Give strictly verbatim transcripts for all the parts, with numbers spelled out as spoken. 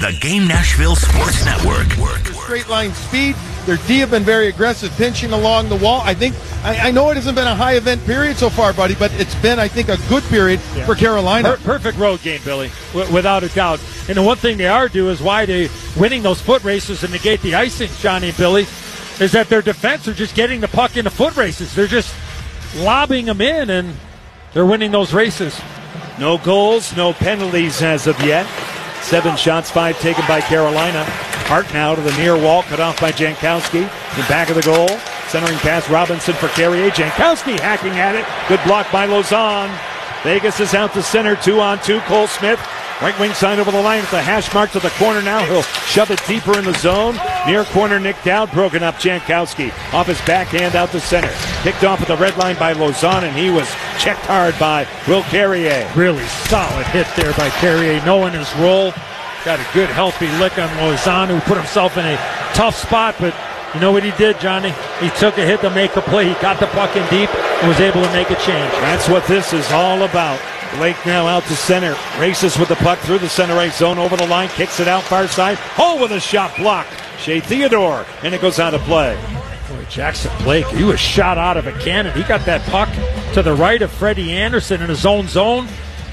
the Game Nashville Sports Network. Straight line speed. Their D have been very aggressive, pinching along the wall. I think, I, I know it hasn't been a high event period so far, buddy, but it's been, I think, a good period yeah. for Carolina. Per- perfect road game, Billy, w- without a doubt. And the one thing they are doing is why they winning those foot races and negate the icing, Johnny and Billy, is that their defense are just getting the puck into foot races. They're just lobbing them in, and they're winning those races. No goals, no penalties as of yet. Seven shots, five taken by Carolina. Hart now to the near wall, cut off by Jankowski. In back of the goal, centering pass Robinson for Carrier. Jankowski hacking at it. Good block by Lausanne. Vegas is out to center, two on two. Cole Smith, right wing side over the line at the hash mark to the corner now. He'll shove it deeper in the zone. Near corner, Nick Dowd, broken up Jankowski. Off his backhand out to center. Picked off at the red line by Lausanne, and he was checked hard by Will Carrier. Really solid hit there by Carrier, knowing his role. Got a good, healthy lick on Lausanne, who put himself in a tough spot, but you know what he did, Johnny? He took a hit to make a play. He got the puck in deep and was able to make a change. That's what this is all about. Blake now out to center. Races with the puck through the center ice zone, over the line, kicks it out far side. Oh, with a shot block. Shea Theodore, and it goes out of play. Boy, Jackson Blake, he was shot out of a cannon. He got that puck to the right of Freddie Anderson in his own zone,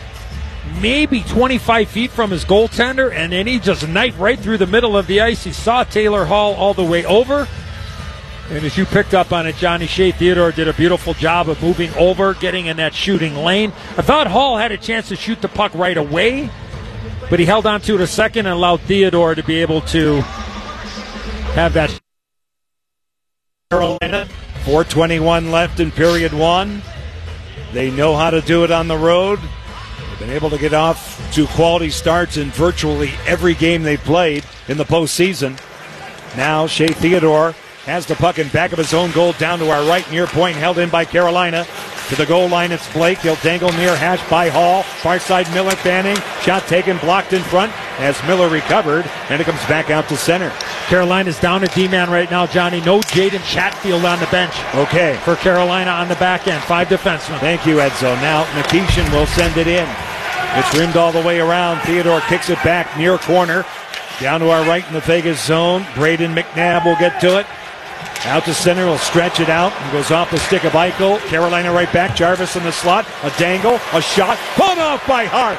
maybe twenty-five feet from his goaltender, and then he just knifed right through the middle of the ice. He saw Taylor Hall all the way over. And as you picked up on it, Johnny, Shea Theodore did a beautiful job of moving over, getting in that shooting lane. I thought Hall had a chance to shoot the puck right away, but he held on to it a second and allowed Theodore to be able to have that. Carolina, four twenty-one left in period one. They know how to do it on the road. They've been able to get off to quality starts in virtually every game they've played in the postseason. Now Shea Theodore has the puck in back of his own goal down to our right, near point, held in by Carolina. To the goal line, it's Blake. He'll dangle near hash by Hall. Far side, Miller fanning. Shot taken, blocked in front as Miller recovered, and it comes back out to center. Carolina's down a D-man right now, Johnny. No Jaden Chatfield on the bench. Okay. For Carolina on the back end. Five defensemen. Thank you, Edzo. Now Nikishin will send it in. It's rimmed all the way around. Theodore kicks it back near corner. Down to our right in the Vegas zone. Braden McNabb will get to it. Out to center, will stretch it out, and goes off the stick of Eichel. Carolina right back, Jarvis in the slot, a dangle, a shot, put off by Hart.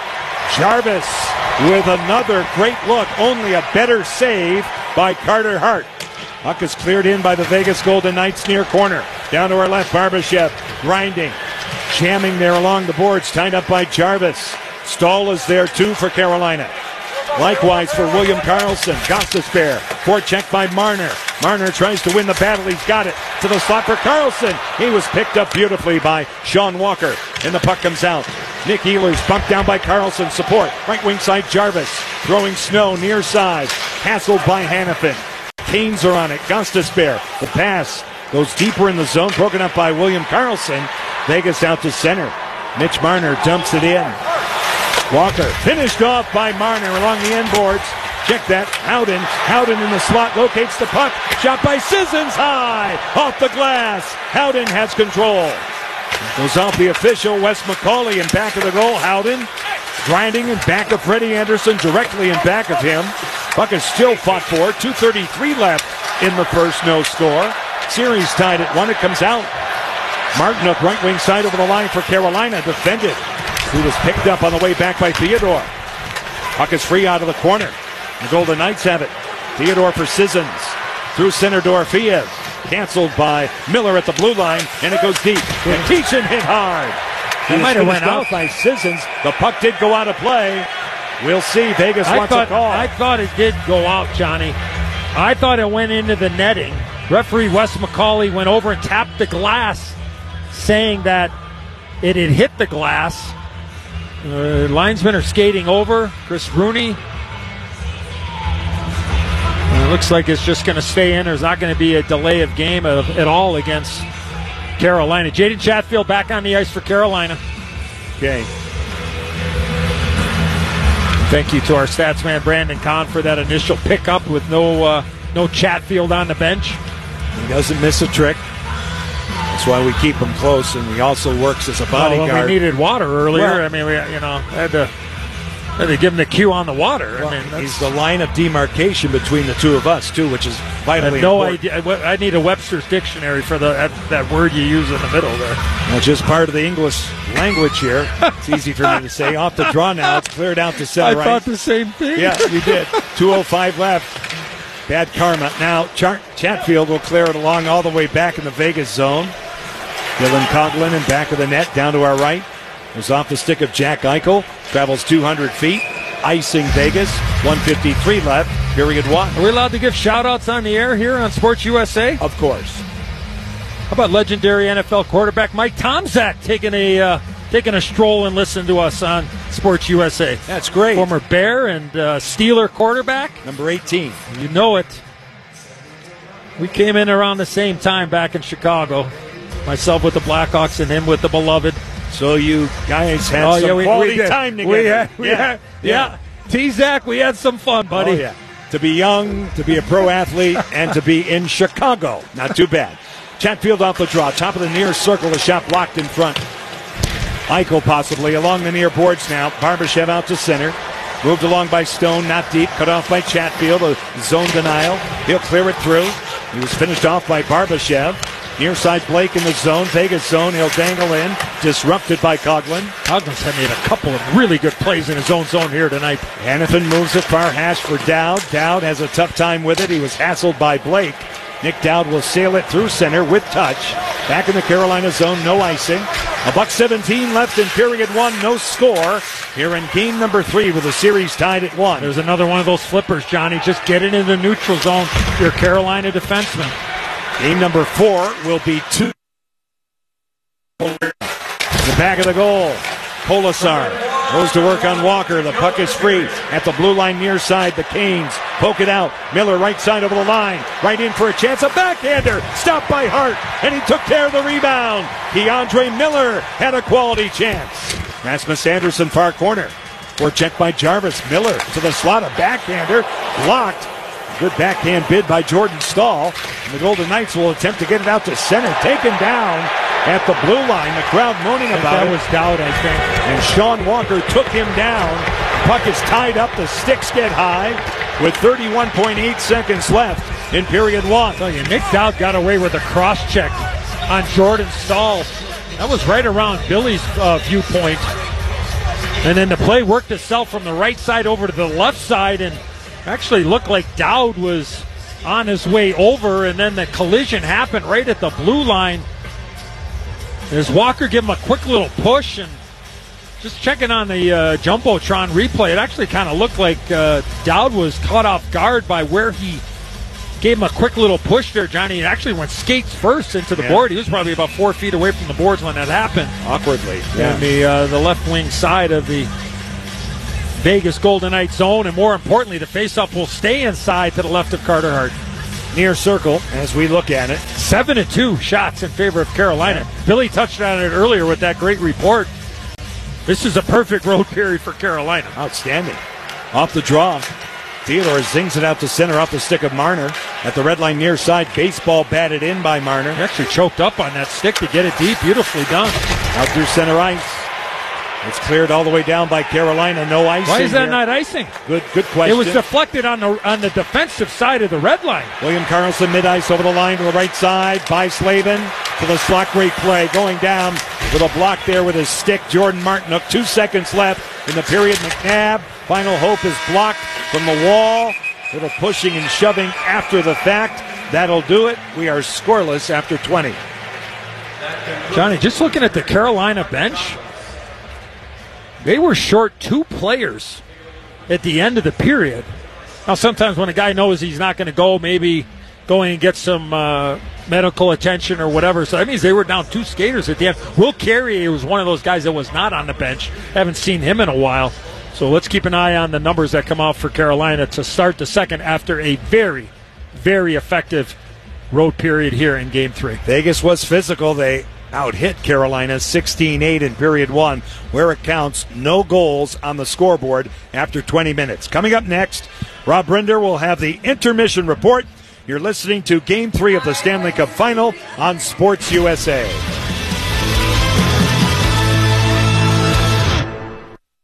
Jarvis with another great look, only a better save by Carter Hart. Puck is cleared in by the Vegas Golden Knights near corner. Down to our left, Barbashev, grinding, jamming there along the boards, tied up by Jarvis. Stahl is there too for Carolina. Likewise for William Karlsson. Gostisbehere. Forecheck by Marner. Marner tries to win the battle. He's got it to the slot for Karlsson. He was picked up beautifully by Sean Walker. And the puck comes out. Nick Ehlers bumped down by Karlsson. Support. Right wing side Jarvis. Throwing Snow near side. Hassled by Hannafin. Canes are on it. Gostisbehere. The pass goes deeper in the zone. Broken up by William Karlsson. Vegas out to center. Mitch Marner dumps it in. Walker finished off by Marner along the end boards. Check that. Howden. Howden in the slot locates the puck. Shot by Sissons high off the glass. Howden has control. Goes off the official. Wes McCauley in back of the goal. Howden grinding in back of Freddie Anderson, directly in back of him. Puck is still fought for. two thirty-three left in the first. No score. Series tied at one. It comes out. Martinook right wing side over the line for Carolina. Defended. He was picked up on the way back by Theodore. Puck is free out of the corner. The Golden Knights have it. Theodore for Sissons. Through center Dorofeev. Canceled by Miller at the blue line, and it goes deep. And Keachin hit hard. He might have went out by Sissons. The puck did go out of play. We'll see. Vegas I wants thought, a call. I thought it did go out, Johnny. I thought it went into the netting. Referee Wes McCauley went over and tapped the glass, saying that it had hit the glass. Uh, linesmen are skating over. Chris Rooney. And it looks like it's just going to stay in. There's not going to be a delay of game of, at all against Carolina. Jaden Chatfield back on the ice for Carolina. Okay. Thank you to our stats man Brandon Kahn for that initial pickup with no uh, no Chatfield on the bench. He doesn't miss a trick. That's why we keep him close, and he also works as a bodyguard. Well, we needed water earlier. Well, I mean, we, you know, had to They give him the cue on the water. Well, I mean, that's, he's the line of demarcation between the two of us, too, which is vitally I have no important. idea. I need a Webster's dictionary for the that, that word you use in the middle there. Well, just part of the English language here. It's easy for me to say. Off the draw now. It's cleared out to center I right. thought the same thing. Yeah, you did. two oh five left. Bad karma. Now, Char- Chatfield will clear it along all the way back in the Vegas zone. Dylan Coughlin in back of the net, down to our right. Is off the stick of Jack Eichel. Travels two hundred feet. Icing Vegas. one fifty-three left. Period one. Are we allowed to give shout-outs on the air here on Sports U S A? Of course. How about legendary N F L quarterback Mike Tomczak taking a uh, taking a stroll and listening to us on Sports U S A? That's great. Former Bear and uh, Steeler quarterback. Number eighteen. You know it. We came in around the same time back in Chicago. Myself with the Blackhawks and him with the Beloved. So you guys had oh, some yeah, we, quality we time together. We had, we yeah. had, yeah. yeah. T-Zac, we had some fun, buddy. Oh, yeah. To be young, to be a pro athlete, and to be in Chicago. Not too bad. Chatfield off the draw. Top of the near circle. The shot blocked in front. Eichel possibly along the near boards now. Barbashev out to center. Moved along by Stone, not deep. Cut off by Chatfield. A zone denial. He'll clear it through. He was finished off by Barbashev. Near side Blake in the zone. Vegas zone. He'll dangle in. Disrupted by Coughlin. Coughlin had made a couple of really good plays in his own zone here tonight. Hanifin moves it far hash for Dowd. Dowd has a tough time with it. He was hassled by Blake. Nick Dowd will sail it through center with touch. Back in the Carolina zone, no icing. A buck seventeen left in period one, no score. Here in game number three with the series tied at one. There's another one of those flippers, Johnny. Just get it in the neutral zone. Your Carolina defenseman. Game number four will be two. The back of the goal. Kolasar goes to work on Walker. The puck is free at the blue line near side. The Canes poke it out. Miller right side over the line. Right in for a chance. A backhander. Stopped by Hart. And he took care of the rebound. Keandre Miller had a quality chance. Rasmus Anderson far corner. Forecheck by Jarvis. Miller to the slot. A backhander. Blocked. Good backhand bid by Jordan Stahl. And the Golden Knights will attempt to get it out to center. Taken down at the blue line. The crowd moaning about that it. was Dowd, I think. And Sean Walker took him down. Puck is tied up. The sticks get high with thirty-one point eight seconds left in period one. I tell you, Nick Dowd got away with a cross check on Jordan Stahl. That was right around Billy's uh, viewpoint. And then the play worked itself from the right side over to the left side and actually looked like Dowd was on his way over, and then the collision happened right at the blue line. As Walker gave him a quick little push, and just checking on the uh, Jumbotron replay, it actually kind of looked like uh, Dowd was caught off guard by where he gave him a quick little push there, Johnny. He actually went skates first into the yeah. board. He was probably about four feet away from the boards when that happened. Awkwardly. Yeah. On the, uh, the left wing side of the Vegas Golden Knights zone, and more importantly, the faceoff will stay inside to the left of Carter Hart. Near circle as we look at it. Seven to two shots in favor of Carolina. Yeah. Billy touched on it earlier with that great report. This is a perfect road period for Carolina. Outstanding. Off the draw. Theodore zings it out to center off the stick of Marner. At the red line near side, baseball batted in by Marner. He actually choked up on that stick to get it deep. Beautifully done. Out through center ice. It's cleared all the way down by Carolina. No icing. Why is that here. not icing? Good, good question. It was deflected on the on the defensive side of the red line. William Karlsson mid ice over the line to the right side by Slavin to the slot. Great play going down with a block there with his stick. Jordan Martinook. Two seconds left in the period. McNabb. Final hope is blocked from the wall. Little pushing and shoving after the fact. That'll do it. We are scoreless after twenty. Johnny, just looking at the Carolina bench, they were short two players at the end of the period. Now, sometimes when a guy knows he's not going to go, maybe going and get some uh, medical attention or whatever. So that means they were down two skaters at the end. Will Carrier was one of those guys that was not on the bench. Haven't seen him in a while. So let's keep an eye on the numbers that come out for Carolina to start the second after a very, very effective road period here in Game three. Vegas was physical. They out-hit Carolina sixteen eight in period one. Where it counts, no goals on the scoreboard after twenty minutes. Coming up next, Rob Rinder will have the intermission report. You're listening to Game three of the Stanley Cup Final on Sports U S A.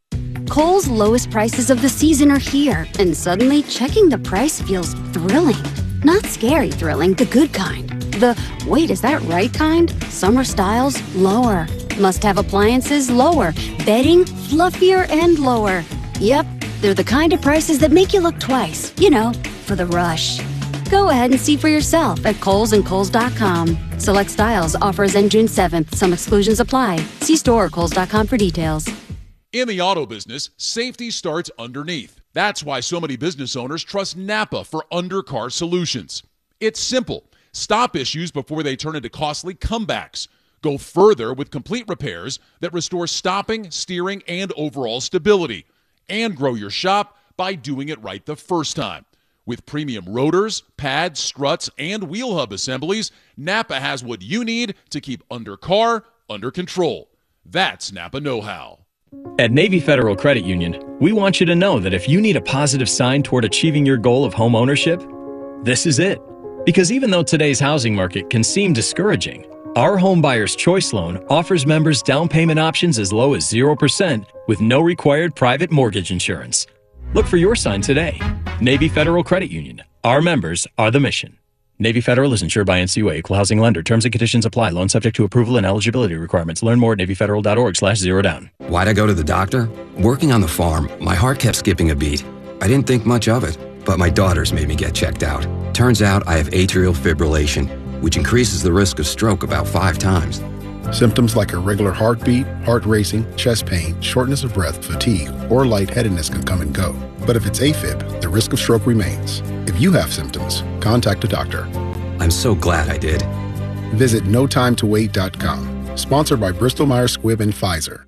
Kohl's lowest prices of the season are here, and suddenly checking the price feels thrilling. Not scary thrilling, the good kind. The, wait, is that right kind? Summer styles, lower. Must-have appliances, lower. Bedding, fluffier and lower. Yep, they're the kind of prices that make you look twice. You know, for the rush. Go ahead and see for yourself at Kohl's and Kohl's dot com. Select styles, offers end June seventh. Some exclusions apply. See store or Kohl's dot com for details. In the auto business, safety starts underneath. That's why so many business owners trust Napa for undercar solutions. It's simple. Stop issues before they turn into costly comebacks. Go further with complete repairs that restore stopping, steering, and overall stability. And grow your shop by doing it right the first time. With premium rotors, pads, struts, and wheel hub assemblies, Napa has what you need to keep undercar under control. That's Napa know-how. At Navy Federal Credit Union, we want you to know that if you need a positive sign toward achieving your goal of home ownership, this is it. Because even though today's housing market can seem discouraging, our Home Buyer's Choice Loan offers members down payment options as low as zero percent with no required private mortgage insurance. Look for your sign today. Navy Federal Credit Union. Our members are the mission. Navy Federal is insured by N C U A, Equal Housing Lender. Terms and conditions apply. Loan subject to approval and eligibility requirements. Learn more at navy federal dot org slash zero down. Why'd I go to the doctor? Working on the farm, my heart kept skipping a beat. I didn't think much of it, but my daughters made me get checked out. Turns out I have atrial fibrillation, which increases the risk of stroke about five times. Symptoms like irregular heartbeat, heart racing, chest pain, shortness of breath, fatigue, or lightheadedness can come and go. But if it's AFib, the risk of stroke remains. If you have symptoms, contact a doctor. I'm so glad I did. Visit no time to wait dot com. Sponsored by Bristol Myers Squibb and Pfizer.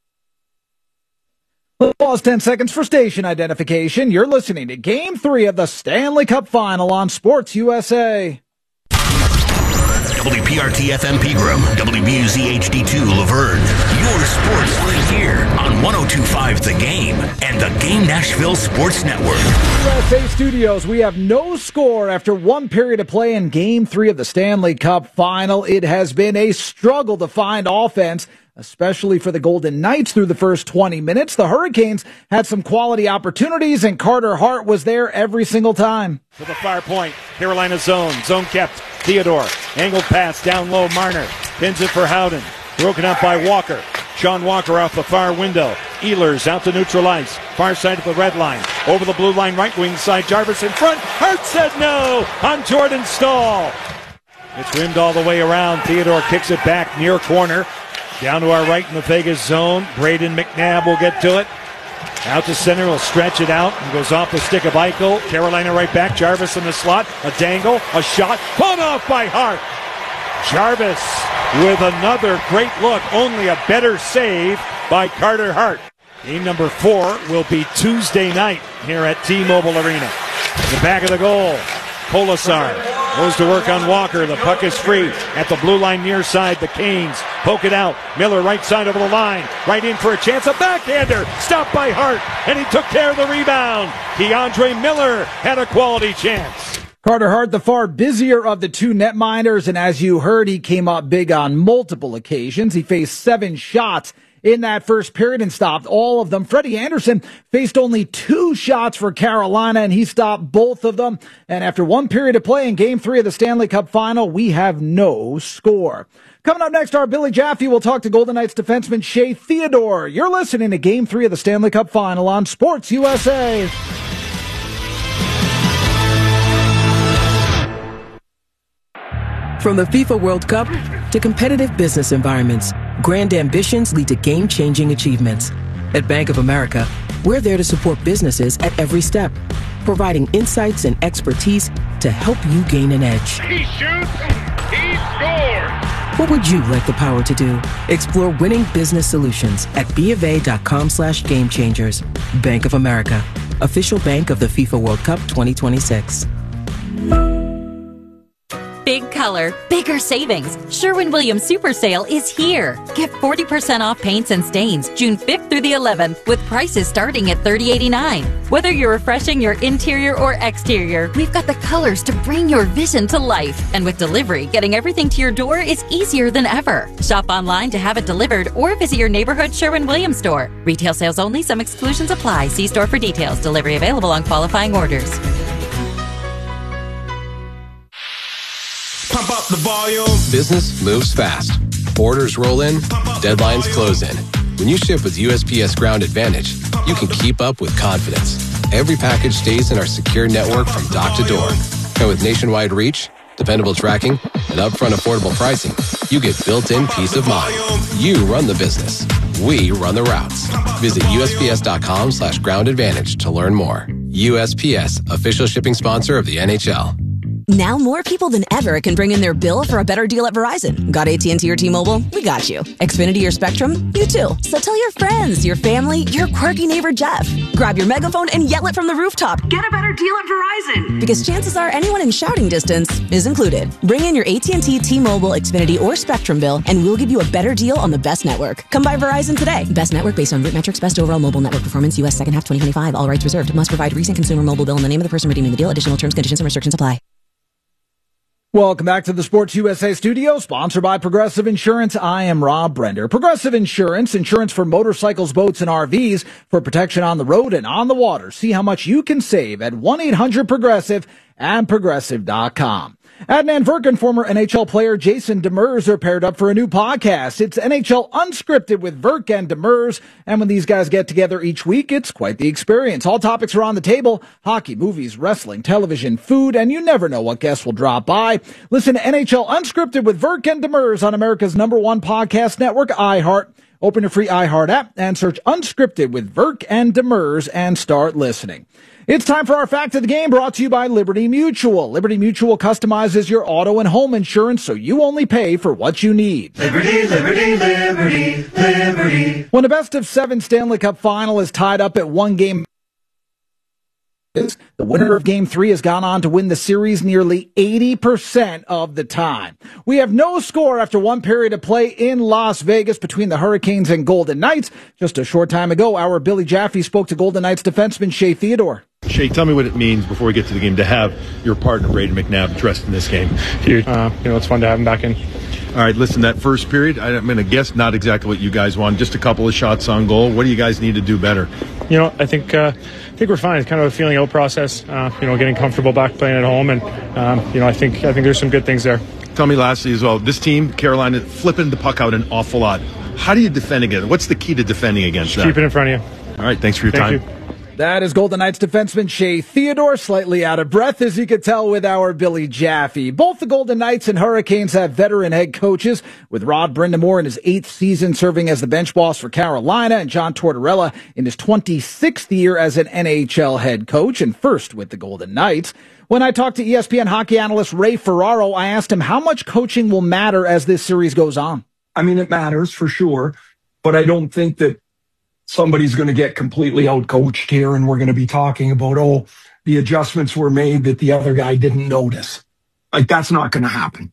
Pause ten seconds for station identification. You're listening to Game three of the Stanley Cup Final on Sports U S A. W P R T F M Pegram, W B U Z H D two Laverne. Your sports right here on one oh two point five The Game and the Game Nashville Sports Network. U S A Studios, we have no score after one period of play in Game three of the Stanley Cup Final. It has been a struggle to find offense, especially for the Golden Knights through the first twenty minutes. The Hurricanes had some quality opportunities, and Carter Hart was there every single time. To the far point, Carolina zone. Zone kept. Theodore. Angled pass down low. Marner pins it for Howden. Broken up by Walker. Sean Walker off the far window. Ehlers out to neutral ice. Far side of the red line. Over the blue line, right wing side. Jarvis in front. Hart said no on Jordan Staal. It's rimmed all the way around. Theodore kicks it back near corner. Down to our right in the Vegas zone. Braden McNabb will get to it. Out to center, will stretch it out and goes off the stick of Eichel. Carolina right back. Jarvis in the slot. A dangle, a shot, pulled off by Hart. Jarvis with another great look. Only a better save by Carter Hart. Game number four will be Tuesday night here at T-Mobile Arena. In the back of the goal, Kolasar goes to work on Walker. The puck is free at the blue line near side. The Canes poke it out. Miller right side over the line. Right in for a chance. A backhander. Stopped by Hart. And he took care of the rebound. DeAndre Miller had a quality chance. Carter Hart, the far busier of the two netminders. And as you heard, he came up big on multiple occasions. He faced seven shots in that first period and stopped all of them. Freddie Anderson faced only two shots for Carolina, and he stopped both of them. And after one period of play in Game three of the Stanley Cup Final, we have no score. Coming up next, our Billy Jaffe will talk to Golden Knights defenseman Shea Theodore. You're listening to Game three of the Stanley Cup Final on Sports U S A. From the FIFA World Cup to competitive business environments, grand ambitions lead to game-changing achievements. At Bank of America, we're there to support businesses at every step, providing insights and expertise to help you gain an edge. He shoots, he scores! What would you like the power to do? Explore winning business solutions at bofa.com slash game changers. Bank of America, official bank of the FIFA World Cup twenty twenty-six. Big color, bigger savings. Sherwin-Williams Super Sale is here. Get forty percent off paints and stains June fifth through the eleventh with prices starting at thirty eighty-nine. Whether you're refreshing your interior or exterior, we've got the colors to bring your vision to life. And with delivery, getting everything to your door is easier than ever. Shop online to have it delivered or visit your neighborhood Sherwin-Williams store. Retail sales only. Some exclusions apply. See store for details. Delivery available on qualifying orders. Pump up the volume. Business moves fast. Orders roll in, deadlines close in. When you ship with U S P S Ground Advantage, you can keep up with confidence. Every package stays in our secure network from dock to door. And with nationwide reach, dependable tracking, and upfront affordable pricing, you get built-in peace of mind. You run the business. We run the routes. Visit USPS.com slash ground advantage to learn more. U S P S, official shipping sponsor of the N H L. Now more people than ever can bring in their bill for a better deal at Verizon. Got A T and T or T-Mobile? We got you. Xfinity or Spectrum? You too. So tell your friends, your family, your quirky neighbor Jeff. Grab your megaphone and yell it from the rooftop. Get a better deal at Verizon. Because chances are anyone in shouting distance is included. Bring in your A T and T, T-Mobile, Xfinity, or Spectrum bill and we'll give you a better deal on the best network. Come by Verizon today. Best network based on root metrics, best overall mobile network performance, U S second half twenty twenty-five. All rights reserved. Must provide recent consumer mobile bill and the name of the person redeeming the deal. Additional terms, conditions, and restrictions apply. Welcome back to the Sports U S A studio, sponsored by Progressive Insurance. I am Rob Brender. Progressive Insurance, insurance for motorcycles, boats, and R Vs for protection on the road and on the water. See how much you can save at one eight hundred progressive and progressive dot com. Adnan Virk and former N H L player Jason Demers are paired up for a new podcast. It's N H L Unscripted with Virk and Demers, and when these guys get together each week, it's quite the experience. All topics are on the table: hockey, movies, wrestling, television, food, and you never know what guests will drop by. Listen to N H L Unscripted with Virk and Demers on America's number one podcast network, iHeart. Open your free iHeart app and search Unscripted with Virk and Demers and start listening. It's time for our Fact of the Game, brought to you by Liberty Mutual. Liberty Mutual customizes your auto and home insurance so you only pay for what you need. Liberty, liberty, liberty, liberty. When a best of seven Stanley Cup final is tied up at one game, the winner of Game three has gone on to win the series nearly eighty percent of the time. We have no score after one period of play in Las Vegas between the Hurricanes and Golden Knights. Just a short time ago, our Billy Jaffe spoke to Golden Knights defenseman Shea Theodore. Shea, tell me what it means before we get to the game to have your partner, Brayden McNabb, dressed in this game. Huge. Uh, you know, it's fun to have him back in. All right, listen, that first period, I'm going to guess not exactly what you guys want, just a couple of shots on goal. What do you guys need to do better? You know, I think uh, I think we're fine. It's kind of a feeling out process, uh, you know, getting comfortable back playing at home. And, um, you know, I think I think there's some good things there. Tell me lastly as well, this team, Carolina, flipping the puck out an awful lot. How do you defend against it? What's the key to defending against Just that? Keep it in front of you. All right, thanks for your Thank time. You. That is Golden Knights defenseman Shea Theodore, slightly out of breath, as you could tell with our Billy Jaffe. Both the Golden Knights and Hurricanes have veteran head coaches, with Rod Brind'Amour in his eighth season serving as the bench boss for Carolina, and John Tortorella in his twenty-sixth year as an N H L head coach, and first with the Golden Knights. When I talked to E S P N hockey analyst Ray Ferraro, I asked him how much coaching will matter as this series goes on. I mean, it matters for sure, but I don't think that somebody's going to get completely outcoached here, and we're going to be talking about, oh, the adjustments were made that the other guy didn't notice. Like, that's not going to happen.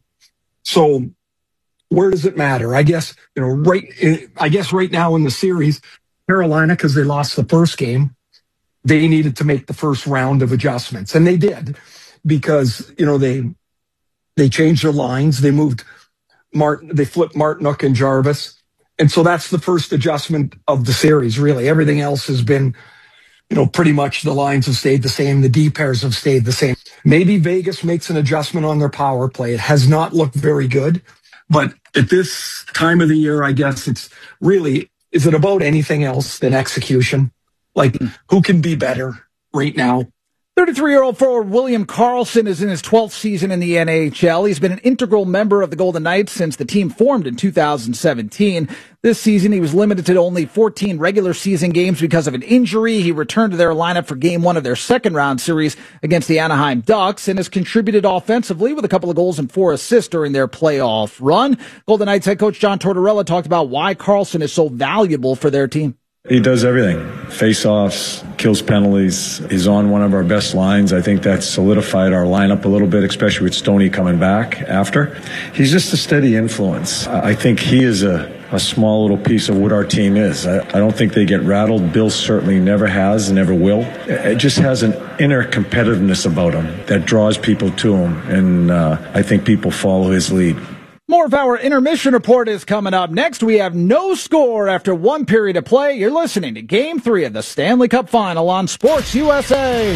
So where does it matter? I guess, you know, right, I guess right now in the series, Carolina, because they lost the first game, they needed to make the first round of adjustments, and they did, because, you know, they, they changed their lines. They moved Martin, they flipped Martinook and Jarvis. And so that's the first adjustment of the series, really. Everything else has been, you know, pretty much the lines have stayed the same. The D pairs have stayed the same. Maybe Vegas makes an adjustment on their power play. It has not looked very good. But at this time of the year, I guess it's really, is it about anything else than execution? Like, who can be better right now? thirty-three-year-old forward William Karlsson is in his twelfth season in the N H L. He's been an integral member of the Golden Knights since the team formed in two thousand seventeen. This season, he was limited to only fourteen regular season games because of an injury. He returned to their lineup for game one of their second-round series against the Anaheim Ducks and has contributed offensively with a couple of goals and four assists during their playoff run. Golden Knights head coach John Tortorella talked about why Karlsson is so valuable for their team. He does everything. Face-offs, kills penalties. He's on one of our best lines. I think that's solidified our lineup a little bit, especially with Stoney coming back after. He's just a steady influence. I think he is a, a small little piece of what our team is. I, I don't think they get rattled. Bill certainly never has and never will. It just has an inner competitiveness about him that draws people to him, and uh, I think people follow his lead. More of our intermission report is coming up next. We have no score after one period of play. You're listening to Game three of the Stanley Cup Final on Sports U S A.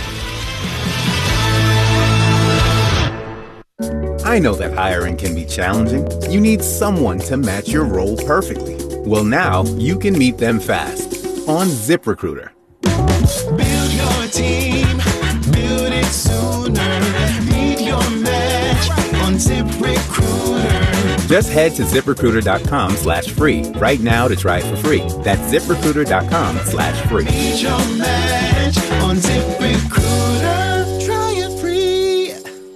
I know that hiring can be challenging. You need someone to match your role perfectly. Well, now you can meet them fast on ZipRecruiter. Build your team, build it sooner. Meet your match on ZipRecruiter. Just head to ZipRecruiter.com slash free right now to try it for free. That's ZipRecruiter.com slash free. Meet your match on ZipRecruiter. Try it free.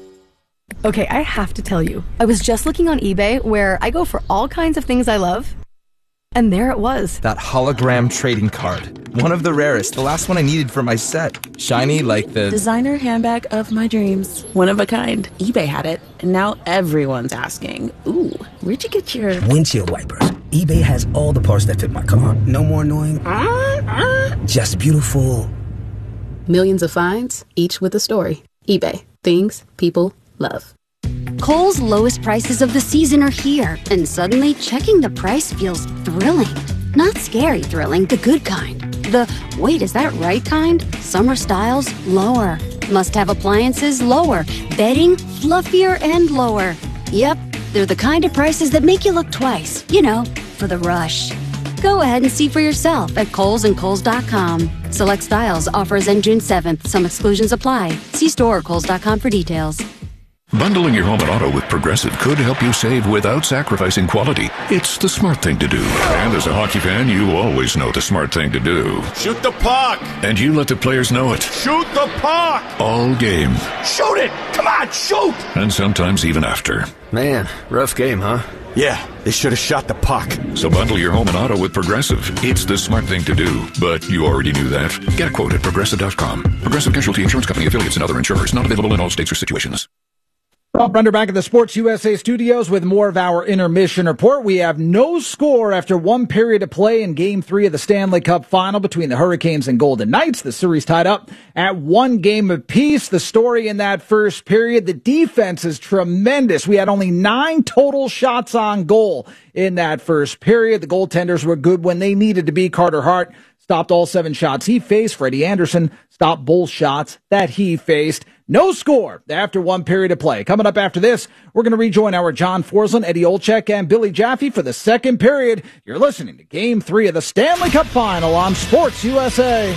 Okay, I have to tell you, I was just looking on eBay where I go for all kinds of things I love. And there it was. That hologram trading card. One of the rarest. The last one I needed for my set. Shiny like the... designer handbag of my dreams. One of a kind. eBay had it, and now everyone's asking, ooh, where'd you get your... windshield wipers. eBay has all the parts that fit my car. No more annoying. Uh, uh. Just beautiful. Millions of finds, each with a story. eBay. Things people love. Kohl's lowest prices of the season are here, and suddenly checking the price feels thrilling. Not scary thrilling, the good kind. The, wait, is that right kind? Summer styles, lower. Must-have appliances, lower. Bedding, fluffier and lower. Yep, they're the kind of prices that make you look twice, you know, for the rush. Go ahead and see for yourself at Kohl's and Kohl's dot com. Select styles, offers end June seventh. Some exclusions apply. See store or Kohl's dot com for details. Bundling your home and auto with Progressive could help you save without sacrificing quality. It's the smart thing to do. And as a hockey fan, you always know the smart thing to do. Shoot the puck! And you let the players know it. Shoot the puck! All game. Shoot it! Come on, shoot! And sometimes even after. Man, rough game, huh? Yeah, they should have shot the puck. So bundle your home and auto with Progressive. It's the smart thing to do. But you already knew that. Get a quote at Progressive dot com. Progressive Casualty Insurance Company affiliates and other insurers. Not available in all states or situations. Rob Brender back at the Sports U S A studios with more of our intermission report. We have no score after one period of play in Game three of the Stanley Cup Final between the Hurricanes and Golden Knights. The series tied up at one game apiece. The story in that first period, the defense is tremendous. We had only nine total shots on goal in that first period. The goaltenders were good when they needed to be. Carter Hart stopped all seven shots he faced. Freddie Anderson stopped both shots that he faced. No score after one period of play. Coming up after this, we're going to rejoin our John Forsland, Eddie Olczyk, and Billy Jaffe for the second period. You're listening to Game three of the Stanley Cup Final on Sports U S A.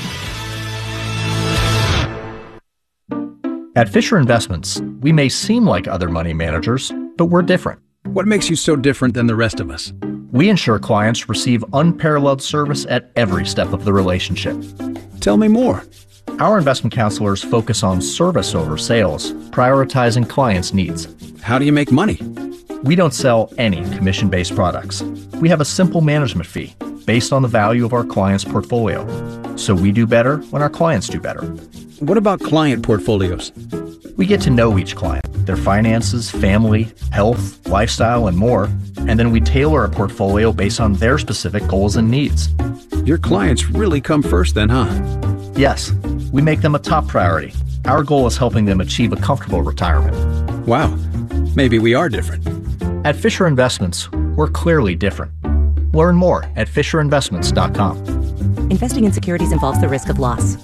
At Fisher Investments, we may seem like other money managers, but we're different. What makes you so different than the rest of us? We ensure clients receive unparalleled service at every step of the relationship. Tell me more. Our investment counselors focus on service over sales, prioritizing clients' needs. How do you make money? We don't sell any commission-based products. We have a simple management fee based on the value of our client's portfolio. So we do better when our clients do better. What about client portfolios? We get to know each client, their finances, family, health, lifestyle, and more, and then we tailor a portfolio based on their specific goals and needs. Your clients really come first then, huh? Yes, we make them a top priority. Our goal is helping them achieve a comfortable retirement. Wow, maybe we are different. At Fisher Investments, we're clearly different. Learn more at Fisher Investments dot com. Investing in securities involves the risk of loss.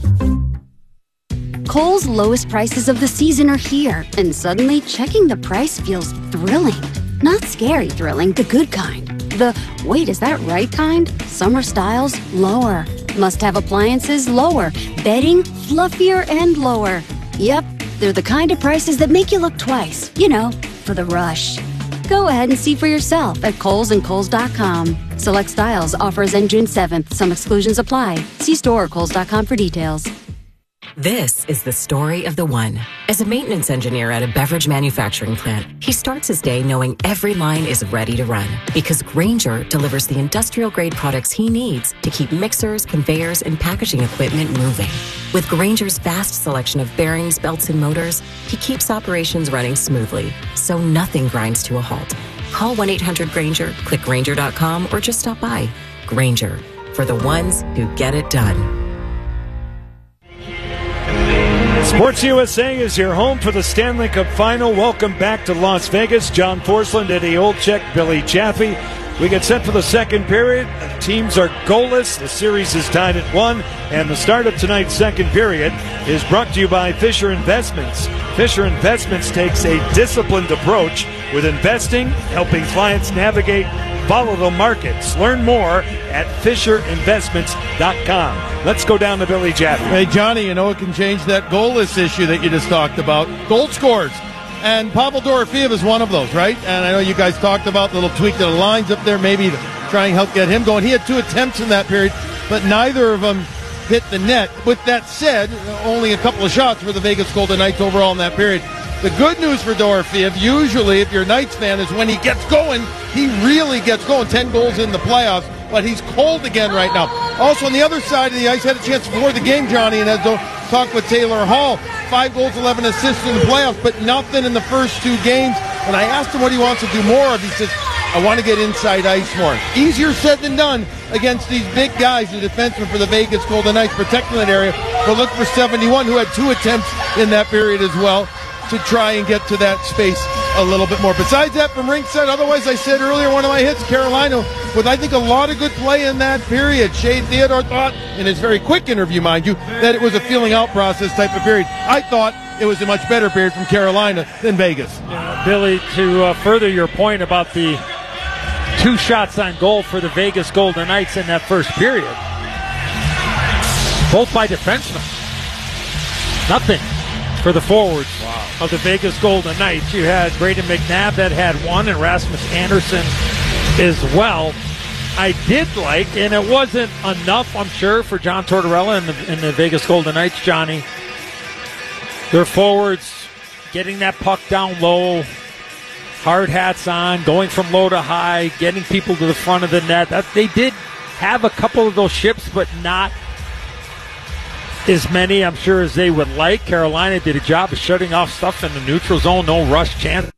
Kohl's lowest prices of the season are here, and suddenly checking the price feels thrilling. Not scary thrilling, the good kind. The, wait, is that right kind? Summer styles, lower. Must-have appliances, lower. Bedding, fluffier and lower. Yep, they're the kind of prices that make you look twice, you know, for the rush. Go ahead and see for yourself at Kohl's and Kohl's dot com. Select styles, offers end June seventh. Some exclusions apply. See store or Kohl's dot com for details. This is the story of the one. As a maintenance engineer at a beverage manufacturing plant, he starts his day knowing every line is ready to run because Grainger delivers the industrial-grade products he needs to keep mixers, conveyors, and packaging equipment moving. With Grainger's vast selection of bearings, belts, and motors, he keeps operations running smoothly, so nothing grinds to a halt. Call one eight hundred Grainger, click Grainger dot com, or just stop by. Grainger, for the ones who get it done. Sports U S A is your home for the Stanley Cup Final. Welcome back to Las Vegas. John Forsland, Eddie Olczyk, Billy Chaffee. We get set for the second period. The teams are goalless. The series is tied at one. And the start of tonight's second period is brought to you by Fisher Investments. Fisher Investments takes a disciplined approach with investing, helping clients navigate volatile markets. Learn more at fisher investments dot com. Let's go down to Billy Chaffee. Hey, Johnny, you know it can change that goalless issue that you just talked about. Goal scores. And Pavel Dorofeev is one of those, right? And I know you guys talked about the little tweak to the lines up there, maybe to try and help get him going. He had two attempts in that period, but neither of them hit the net. With that said, only a couple of shots for the Vegas Golden Knights overall in that period. The good news for Dorofeev, usually if you're a Knights fan, is when he gets going, he really gets going. Ten goals in the playoffs, but he's cold again right now. Also, on the other side of the ice, had a chance before the game, Johnny, and as to talk with Taylor Hall. Five goals, eleven assists in the playoffs, but nothing in the first two games. When I asked him what he wants to do more of, he says, I want to get inside ice more. Easier said than done against these big guys, the defensemen for the Vegas Golden Knights, protecting that area. But look for seventy-one, who had two attempts in that period as well, to try and get to that space a little bit more. Besides that, from ringside, otherwise, I said earlier, one of my hits, Carolina, with I think a lot of good play in that period. Shea Theodore thought, in his very quick interview, mind you, that it was a feeling out process type of period. I thought it was a much better period from Carolina than Vegas. Yeah, Billy, to uh, further your point about the two shots on goal for the Vegas Golden Knights in that first period, both by defensemen. Nothing for the forwards wow. of the Vegas Golden Knights. You had Braden McNabb that had one, and Rasmus Anderson as well. I did like, and it wasn't enough, I'm sure, for John Tortorella and the, and the Vegas Golden Knights, Johnny. Their forwards getting that puck down low, hard hats on, going from low to high, getting people to the front of the net. That, they did have a couple of those ships, but not as many, I'm sure, as they would like. Carolina did a job of shutting off stuff in the neutral zone, no rush chance.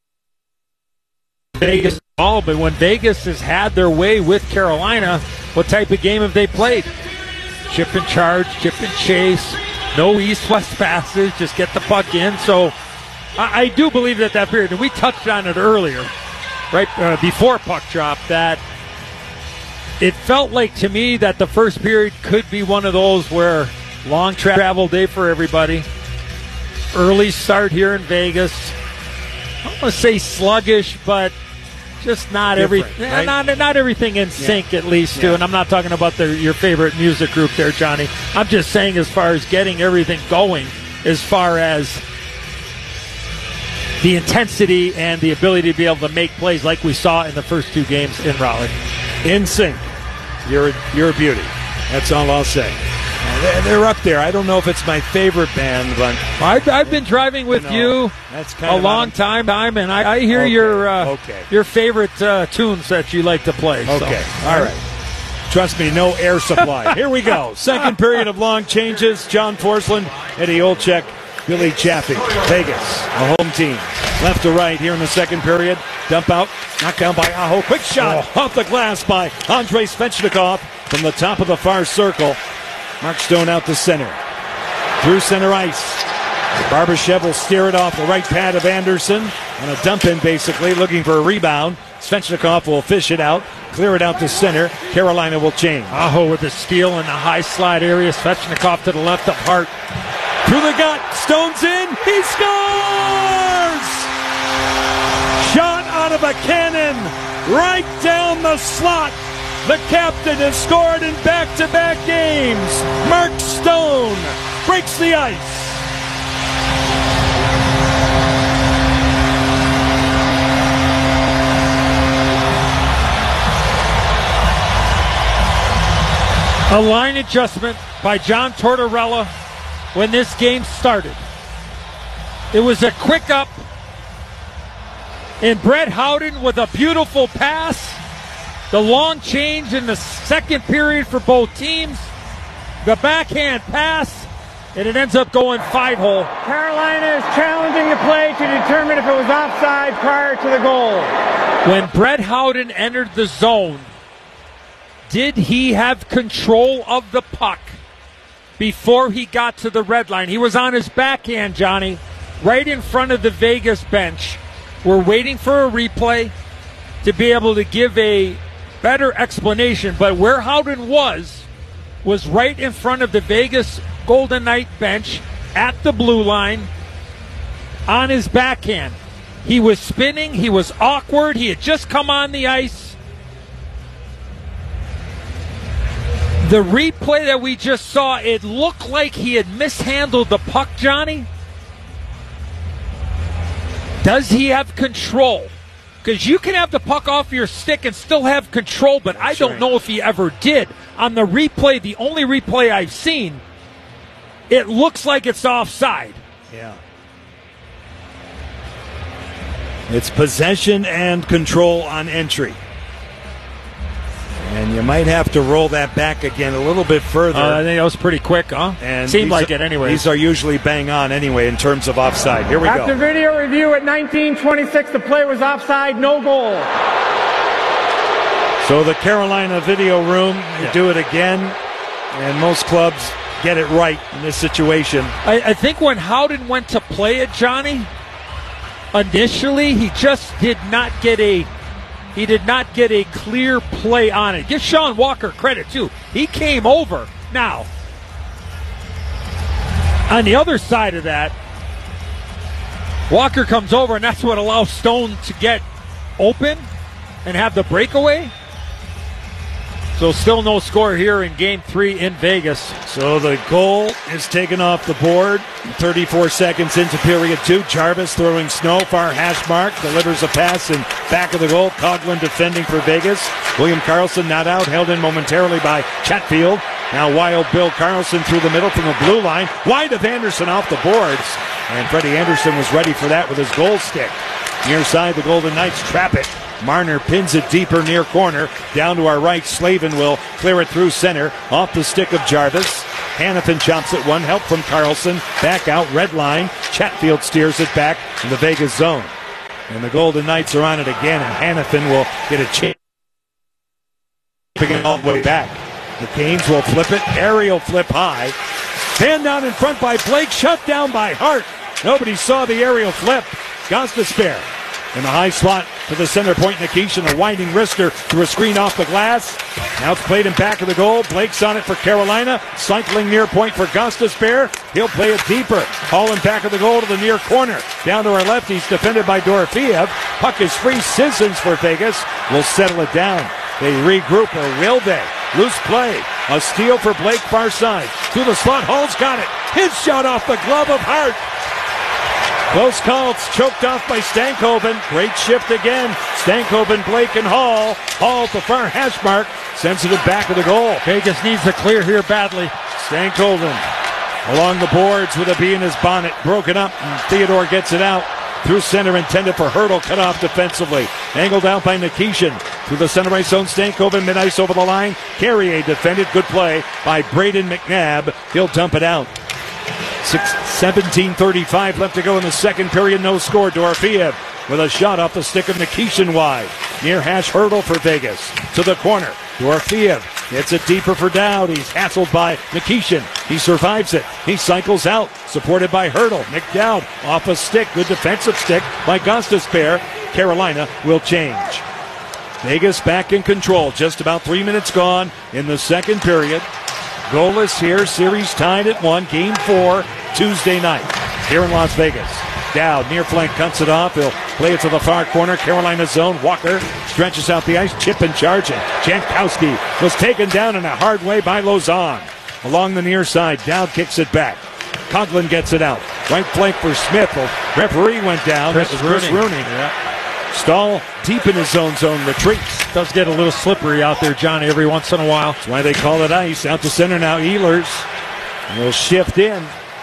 Vegas all, but when Vegas has had their way with Carolina, what type of game have they played? Chip and charge, chip and chase, no east-west passes, just get the puck in. So I, I do believe that that period, and we touched on it earlier, right uh, before puck drop, that it felt like to me that the first period could be one of those where long travel day for everybody. Early start here in Vegas. I don't want to say sluggish, but just not every right? not not everything in sync, yeah. at least. Too. Yeah. And I'm not talking about the, your favorite music group there, Johnny. I'm just saying as far as getting everything going, as far as the intensity and the ability to be able to make plays like we saw in the first two games in Raleigh. In sync. You're you're a beauty. That's all I'll say. They're up there. I don't know if it's my favorite band, but I've, I've been driving with you, know, you that's kind a of long time, time, and I, I hear okay. your uh, okay. your favorite uh, tunes that you like to play. Okay, so. All right. Trust me, no air supply. Here we go. Second period of long changes. John Forsland, Eddie Olczyk, Billy Chaffee. Vegas, a home team. Left to right here in the second period. Dump out, knocked down by Aho. Quick shot oh. off the glass by Andrei Svechnikov from the top of the far circle. Mark Stone out to center. Through center ice. Barbashev will steer it off the right pad of Anderson. On a dump in, basically, looking for a rebound. Svechnikov will fish it out. Clear it out to center. Carolina will change. Aho with the steal in the high slide area. Svechnikov to the left of Hart. Through the gut. Stone's in. He scores! Shot out of a cannon. Right down the slot. The captain has scored in back-to-back games. Mark Stone breaks the ice. A line adjustment by John Tortorella when this game started. It was a quick up, and Brett Howden with a beautiful pass. The long change in the second period for both teams. The backhand pass, and it ends up going five hole. Carolina is challenging the play to determine if it was offside prior to the goal. When Brett Howden entered the zone, did he have control of the puck before he got to the red line? He was on his backhand, Johnny, right in front of the Vegas bench. We're waiting for a replay to be able to give a better explanation, but where Howden was, was right in front of the Vegas Golden Knight bench at the blue line on his backhand. He was spinning, he was awkward, he had just come on the ice. The replay that we just saw, it looked like he had mishandled the puck, Johnny. Does he have control? Because you can have the puck off your stick and still have control, but I don't know if he ever did. On the replay, the only replay I've seen, it looks like it's offside. Yeah. It's possession and control on entry. And you might have to roll that back again a little bit further. Uh, I think that was pretty quick, huh? And Seemed like are, it anyway. These are usually bang on anyway in terms of offside. Here we After go. video review at nineteen twenty-six, the play was offside, no goal. So the Carolina video room, you do it again, and most clubs get it right in this situation. I, I think when Howden went to play it, Johnny, initially he just did not get a he did not get a clear play on it. Give Sean Walker credit too. He came over. Now, on the other side of that, Walker comes over, and that's what allows Stone to get open and have the breakaway. So still no score here in game three in Vegas. So the goal is taken off the board. thirty-four seconds into period two. Jarvis throwing snow, far hash mark, delivers a pass in back of the goal. Coughlin defending for Vegas. William Karlsson not out, held in momentarily by Chatfield. Now Wild Bill Karlsson through the middle from the blue line. Wide of Anderson off the boards. And Freddie Anderson was ready for that with his goal stick. Near side, the Golden Knights trap it. Marner pins it deeper near corner. Down to our right, Slavin will clear it through center. Off the stick of Jarvis. Hanifin chops it one. Help from Karlsson. Back out, red line. Chatfield steers it back in the Vegas zone. And the Golden Knights are on it again, and Hanifin will get a chance. Picking it all the way back. The Canes will flip it. Aerial flip high. Stand down in front by Blake. Shut down by Hart. Nobody saw the aerial flip. Gostisbehere in the high slot to the center point. Nikishin, a winding wrister through a screen off the glass. Now it's played in back of the goal. Blake's on it for Carolina. Cycling near point for Gostisbehere. He'll play it deeper. Hauling back of the goal to the near corner. Down to our left. He's defended by Dorofeev. Puck is free. Sissons for Vegas will settle it down. They regroup, or will they? Loose play. A steal for Blake, far side. To the slot. Hall's got it. His shot off the glove of Hart. Close call. It's choked off by Stankoven. Great shift again. Stankoven, Blake, and Hall. Hall at the far hash mark. Sends it back of the goal. Vegas needs to clear here badly. Stankoven along the boards with a bee in his bonnet. Broken up, and Theodore gets it out. Through center, intended for Hurdle, cut off defensively. Angled out by Nikishin. Through the center ice zone, Stankoven, mid-ice over the line. Carrier defended, good play by Braden McNabb. He'll dump it out. seventeen thirty-five left to go in the second period, no score. Dorofeev with a shot off the stick of Nikishin wide. Near hash Hurdle for Vegas. To the corner, Dorofeev gets it deeper for Dowd. He's hassled by Nikishin. He survives it. He cycles out, supported by Hurdle. Nick Dowd off a stick. Good defensive stick by Gostisbehere. Carolina will change. Vegas back in control. Just about three minutes gone in the second period. Goalless here. Series tied at one. Game four, Tuesday night here in Las Vegas. Dowd, near flank, cuts it off. He'll play it to the far corner. Carolina zone. Walker stretches out the ice. Chip and charging. Jankowski was taken down in a hard way by Lauzon. Along the near side, Dowd kicks it back. Coughlin gets it out. Right flank for Smith. The referee went down. Chris That was Chris Rooney. Rooney. Yeah. Stahl deep in his own zone, retreats. Does get a little slippery out there, Johnny, every once in a while. That's why they call it ice. Out to center now, Ehlers will shift in.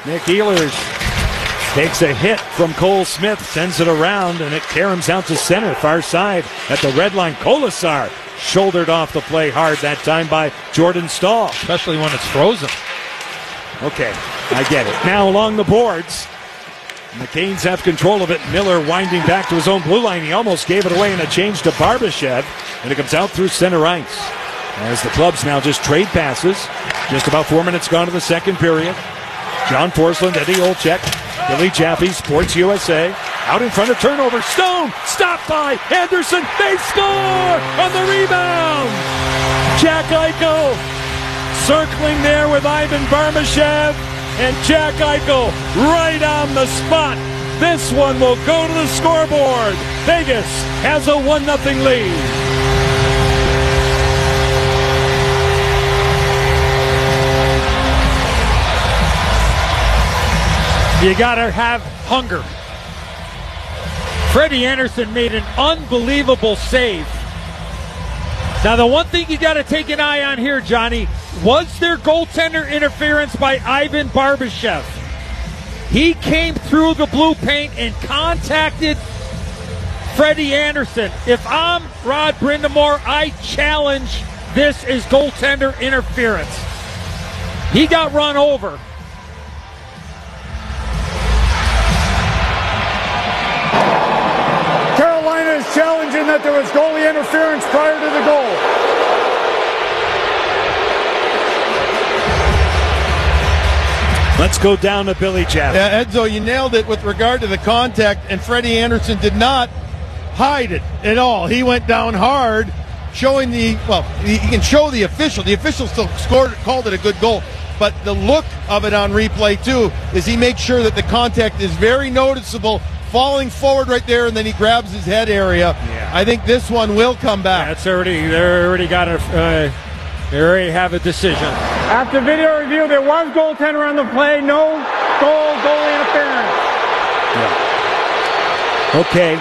Nick Ehlers takes a hit from Cole Smith, sends it around, and it caroms out to center, far side at the red line. Kolasar shouldered off the play hard that time by Jordan Stahl. Especially when it's frozen. Okay, I get it. Now along the boards, and the Canes have control of it. Miller winding back to his own blue line. He almost gave it away in a change to Barbashev, and it comes out through center ice. As the clubs now just trade passes. Just about four minutes gone to the second period. John Forsland, Eddie Olczyk, Billy Jaffe, Sports U S A. Out in front of turnover. Stone stopped by Anderson. They score on the rebound. Jack Eichel circling there with Ivan Barbashev. And Jack Eichel right on the spot. This one will go to the scoreboard. Vegas has a one nothing lead. You gotta have hunger. Freddie Anderson made an unbelievable save. Now, the one thing you got to take an eye on here, Johnny, was there goaltender interference by Ivan Barbashev? He came through the blue paint and contacted Freddie Anderson. If I'm Rod Brindamore, I challenge this as goaltender interference. He got run over. Carolina is challenging that there was goalie interference prior to the goal. Let's go down to Billy Jaffe. Yeah, Edzo, you nailed it with regard to the contact, and Freddie Anderson did not hide it at all. He went down hard, showing the, well, he can show the official. The official still scored, called it a good goal. But the look of it on replay, too, is he makes sure that the contact is very noticeable, falling forward right there, and then he grabs his head area. Yeah. I think this one will come back. That's already, they already got a, uh, they already have a decision. After video review, there was goaltender on the play. No goal, goalie interference. Yeah. Okay.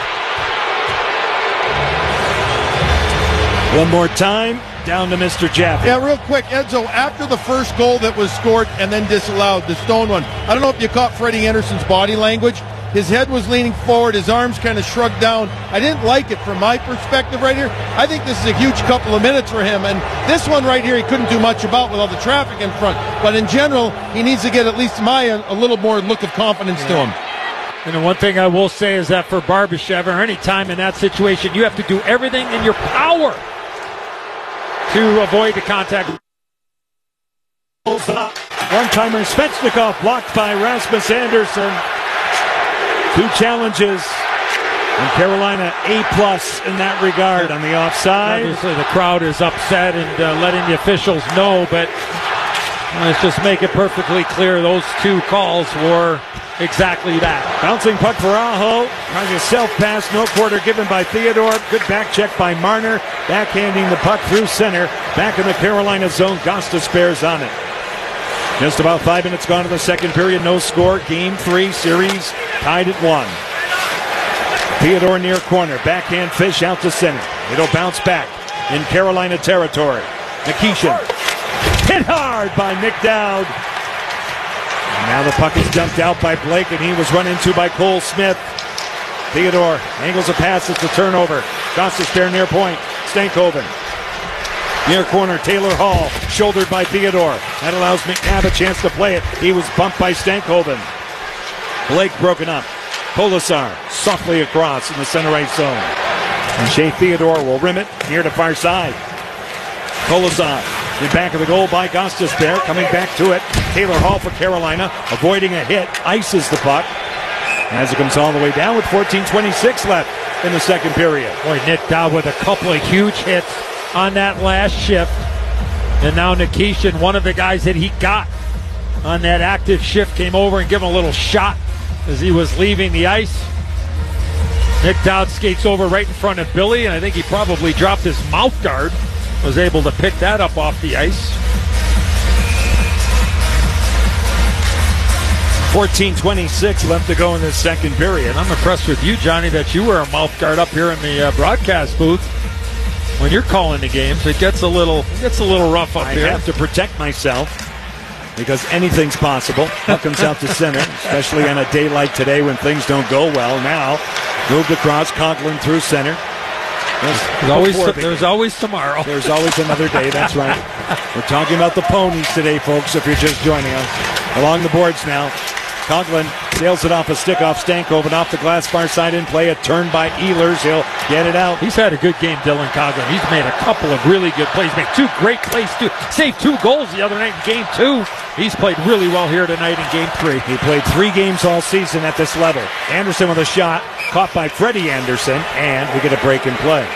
One more time, down to Mister Jaffe. Yeah, real quick, Edzo, after the first goal that was scored and then disallowed, the Stone one, I don't know if you caught Freddie Anderson's body language. His head was leaning forward, his arms kind of shrugged down. I didn't like it from my perspective right here. I think this is a huge couple of minutes for him, and this one right here he couldn't do much about with all the traffic in front. But in general, he needs to get at least my a, a little more look of confidence yeah. to him. And the one thing I will say is that for Barbashev, or any time in that situation, you have to do everything in your power to avoid the contact. One-timer Svechnikov blocked by Rasmus Anderson. Two challenges, and Carolina A-plus in that regard on the offside. Obviously, the crowd is upset and uh, letting the officials know, but let's just make it perfectly clear those two calls were exactly that. Bouncing puck for Aho, trying a self-pass, no quarter given by Theodore. Good back check by Marner, backhanding the puck through center. Back in the Carolina zone, Gostis bears on it. Just about five minutes gone to the second period. No score. Game three. Series tied at one. Theodore near corner. Backhand fish out to center. It'll bounce back in Carolina territory. Nikishin hit hard by Nick Dowd. And now the puck is dumped out by Blake, and he was run into by Cole Smith. Theodore angles a pass. It's a turnover. Gostis there near point. Stankoven. Near corner, Taylor Hall, shouldered by Theodore. That allows McNabb a chance to play it. He was bumped by Stankoven. Blake broken up. Kolasar softly across in the center right zone. And Shea Theodore will rim it near to far side. Kolasar in back of the goal by Gostis there, coming back to it. Taylor Hall for Carolina, avoiding a hit, ices the puck. As it comes all the way down with fourteen twenty-six left in the second period. Boy, Nick Dowd with a couple of huge hits on that last shift. And now Nikishin, one of the guys that he got on that active shift, came over and gave him a little shot as he was leaving the ice. Nick Dowd skates over right in front of Billy, and I think he probably dropped his mouth guard. Was able to pick that up off the ice. fourteen twenty-six left to go in this second period. I'm impressed with you, Johnny, that you wear a mouth guard up here in the uh, broadcast booth. When you're calling the games, it gets a little it gets a little rough up I here. I have to protect myself. because anything's possible. Puck comes out to center, especially on a day like today when things don't go well. Now, moved across, Conklin through center. There's always, there's always tomorrow. There's always another day, that's right. We're talking about the ponies today, folks, if you're just joining us. Along the boards now. Conklin sails it off a stick off Stankoven, off the glass bar side in play. A turn by Ehlers. He'll get it out. He's had a good game, Dylan Conklin. He's made a couple of really good plays. Made two great plays, too. Saved two goals the other night in game two. He's played really well here tonight in game three. He played three games all season at this level. Anderson with a shot, caught by Freddie Anderson, and we get a break in play.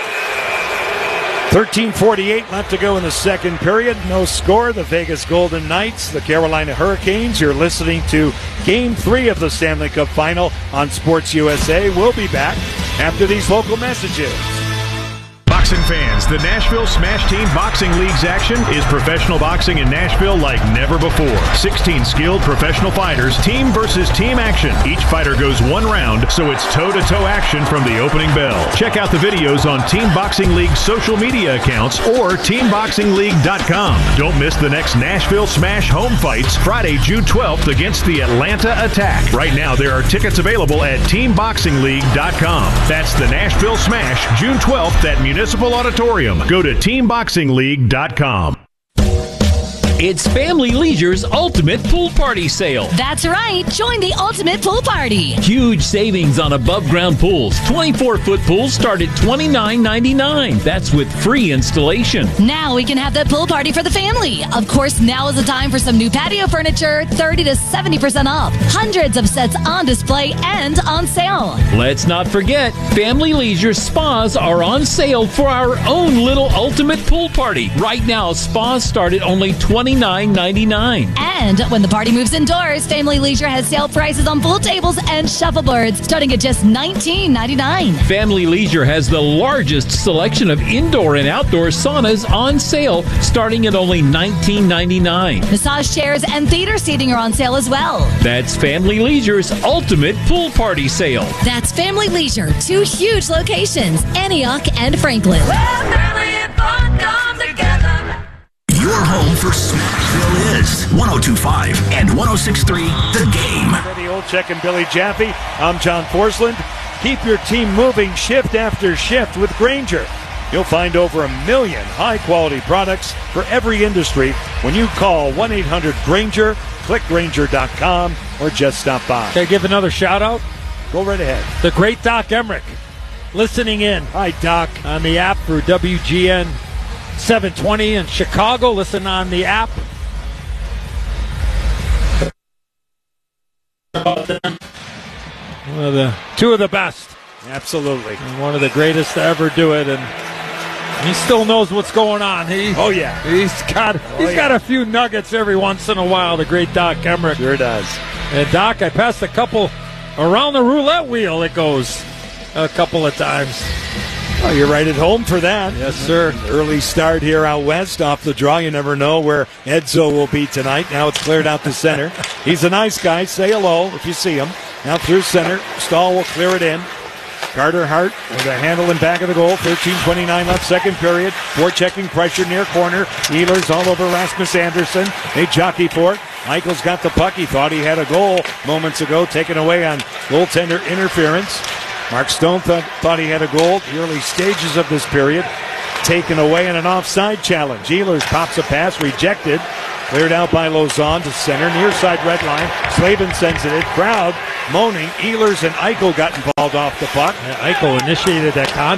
thirteen forty-eight left to go in the second period. No score. The Vegas Golden Knights, the Carolina Hurricanes. You're listening to Game three of the Stanley Cup Final on Sports U S A. We'll be back after these local messages. Boxing fans, the Nashville Smash Team Boxing League's action is professional boxing in Nashville like never before. sixteen skilled professional fighters, team versus team action. Each fighter goes one round, so it's toe-to-toe action from the opening bell. Check out the videos on Team Boxing League's social media accounts or team boxing league dot com. Don't miss the next Nashville Smash home fights Friday, June twelfth against the Atlanta Attack. Right now, there are tickets available at team boxing league dot com. That's the Nashville Smash, June twelfth at Municipal Auditorium. Go to team boxing league dot com. It's Family Leisure's Ultimate Pool Party Sale. That's right. Join the Ultimate Pool Party. Huge savings on above-ground pools. twenty-four foot pools start at twenty-nine ninety-nine. That's with free installation. Now we can have that pool party for the family. Of course, now is the time for some new patio furniture, thirty to seventy percent off. Hundreds of sets on display and on sale. Let's not forget, Family Leisure spas are on sale for our own little Ultimate Pool Party. Right now, spas start at only twenty-nine ninety-nine. And when the party moves indoors, Family Leisure has sale prices on pool tables and shuffleboards starting at just nineteen ninety-nine. Family Leisure has the largest selection of indoor and outdoor saunas on sale starting at only nineteen ninety-nine. Massage chairs and theater seating are on sale as well. That's Family Leisure's Ultimate Pool Party Sale. That's Family Leisure, two huge locations, Antioch and Franklin. Well, family and fun come together. Your home for Smashville is one oh two point five and one oh six point three The Game. Freddie Olczyk and Billy Jaffe. I'm John Forsland. Keep your team moving shift after shift with Grainger. You'll find over a million high-quality products for every industry when you call one eight hundred Grainger, click Grainger dot com, or just stop by. Can I give another shout-out? Go right ahead. The great Doc Emmerich listening in. Hi, Doc. On the app for W G N seven twenty in Chicago. Listen on the app. One of the two of the best. Absolutely. And one of the greatest to ever do it, and he still knows what's going on. He, oh yeah. He's got oh, he's yeah. got a few nuggets every once in a while, the great Doc Emmerich. Sure does. And Doc, I passed a couple around the roulette wheel it goes a couple of times. Oh, you're right at home for that. Yes, sir. Early start here out west off the draw. You never know where Edzo will be tonight. Now it's cleared out to center. He's a nice guy. Say hello if you see him. Now through center. Stahl will clear it in. Carter Hart with a handle in back of the goal. thirteen twenty-nine left, second period. Four-checking pressure near corner. Ehlers all over Rasmus Anderson. They jockey for it. Michael's got the puck. He thought he had a goal moments ago, taken away on goaltender interference. Mark Stone th- thought he had a goal the early stages of this period. Taken away in an offside challenge. Ehlers pops a pass, rejected. Cleared out by Lauzon to center, near side red line. Slavin sends it in. Crowd moaning. Ehlers and Eichel got involved off the puck. Yeah, Eichel initiated that contact.